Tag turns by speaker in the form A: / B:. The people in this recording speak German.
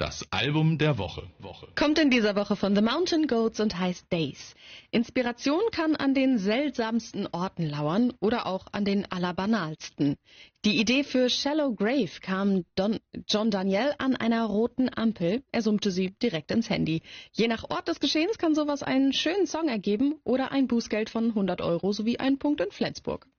A: Das Album der Woche.
B: Kommt in dieser Woche von The Mountain Goats und heißt Days. Inspiration kann an den seltsamsten Orten lauern oder auch an den allerbanalsten. Die Idee für Shallow Grave kam John Daniel an einer roten Ampel. Er summte sie direkt ins Handy. Je nach Ort des Geschehens kann sowas einen schönen Song ergeben oder ein Bußgeld von 100 € sowie einen Punkt in Flensburg.